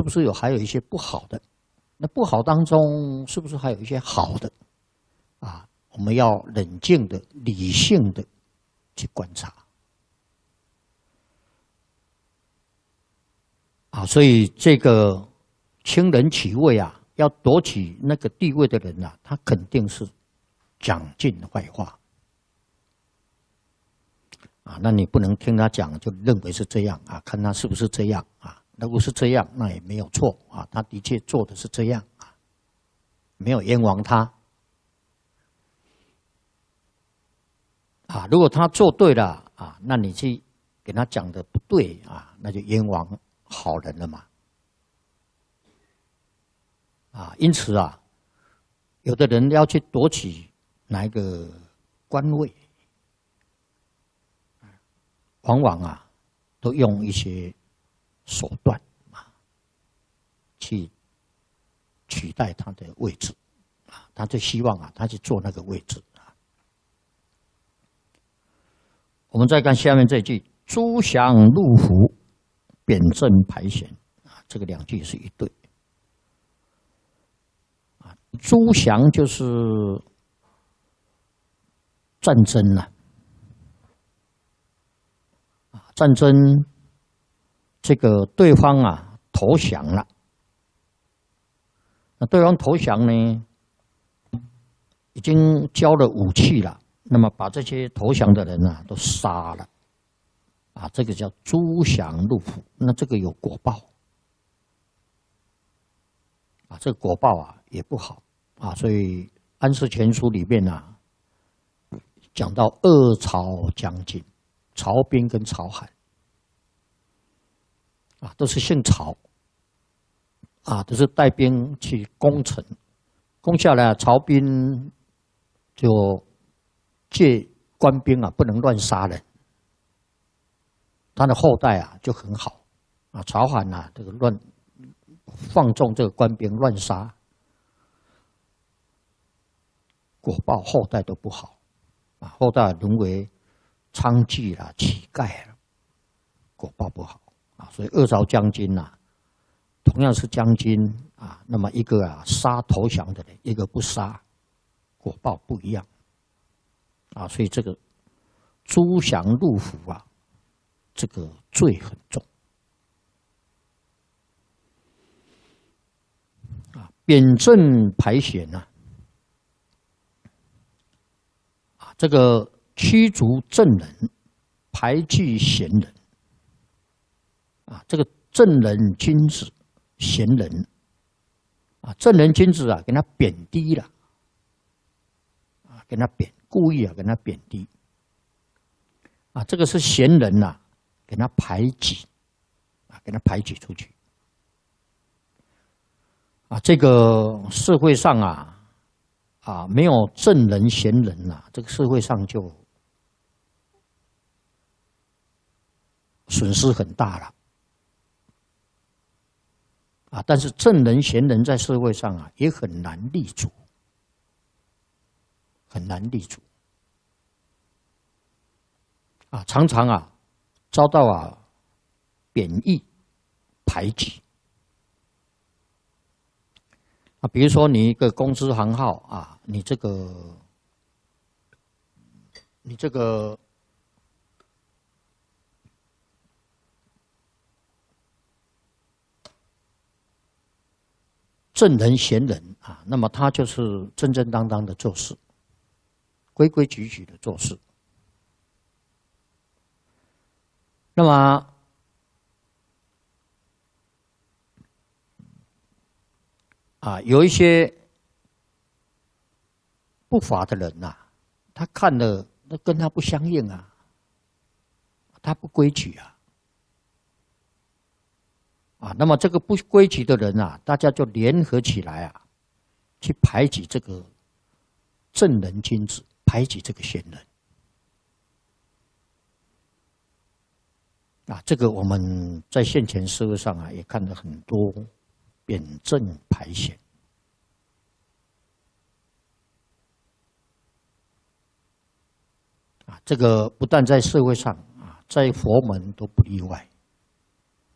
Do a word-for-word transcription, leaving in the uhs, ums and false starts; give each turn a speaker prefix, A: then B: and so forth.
A: 不是有还有一些不好的？那不好当中是不是还有一些好的？啊，我们要冷静的、理性的去观察。啊，所以这个清人起位啊，要夺取那个地位的人啊，他肯定是讲尽坏话。啊，那你不能听他讲就认为是这样啊，看他是不是这样啊。如果是这样，那也没有错啊，他的确做的是这样啊，没有冤枉他。啊，如果他做对了啊，那你去给他讲的不对啊，那就冤枉好人了嘛。啊，因此啊，有的人要去夺取哪一个官位，往往啊，都用一些手段啊，去取代他的位置啊，他就希望啊，他去做那个位置啊。我们再看下面这句：“诸降入伏，贬正排险。”啊，这个两句是一对。啊，诸降就是战争了。战争，这个对方啊投降了，那对方投降呢，已经交了武器了，那么把这些投降的人啊都杀了，啊，这个叫诸降入伏，那这个有果报，啊，这个果报啊也不好啊，所以《安世全书》里面啊讲到二曹将军。曹彬跟曹罕啊，都是姓曹啊，都是带兵去攻城，攻下来，曹彬就借官兵啊，不能乱杀人，他的后代啊就很好啊。曹罕啊，这个乱放纵这个官兵乱杀，果报后代都不好啊，后代沦为娼妓啦、乞丐了，果报不好啊。所以二曹将军呐、啊，同样是将军啊，那么一个啊杀投降的人，一个不杀，果报不一样啊。所以这个诸降入伏啊，这个罪很重啊。贬正排险呐、啊，啊，这个。驱逐正人，排拒贤人。啊，这个正人君子、贤人，啊，正人君子啊，给他贬低了，啊，给他贬，故意啊，给他贬低。啊，这个是贤人呐、啊，给他排挤，啊，给他排挤出去。啊，这个社会上啊，啊，没有正人贤人呐、啊，这个社会上就损失很大了，啊！但是正人贤人在社会上啊，也很难立足，很难立足，啊，常常啊遭到啊贬义、排挤，啊，比如说你一个公司行号啊，你这个，你这个。正人贤人啊，那么他就是正正当当的做事，规规矩矩的做事。那么啊，有一些不法的人呐、啊，他看了那跟他不相应啊，他不规矩啊。啊，那么这个不规矩的人啊，大家就联合起来啊，去排挤这个正人君子，排挤这个贤人。啊，这个我们在现前社会上啊，也看到很多贬正排险。啊，这个不但在社会上啊，在佛门都不例外。